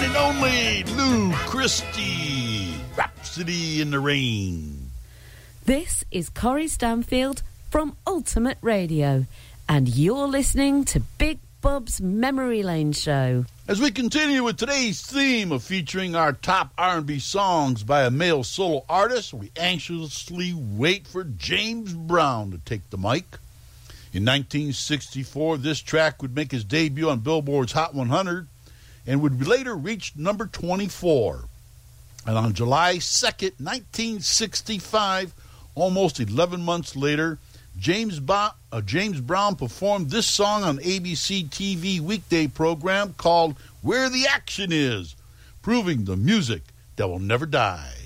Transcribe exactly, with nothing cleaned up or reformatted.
and only Lou Christie, Rhapsody in the Rain. This is Corrie Stanfield from Ultimate Radio, and you're listening to Big Bob's Memory Lane Show. As we continue with today's theme of featuring our top R and B songs by a male solo artist, we anxiously wait for James Brown to take the mic. In nineteen sixty-four, this track would make his debut on Billboard's Hot one hundred and would later reach number twenty-four. And on July second, nineteen sixty-five, almost eleven months later, James, ba- uh, James Brown performed this song on A B C T V weekday program called Where the Action Is, proving the music that will never die.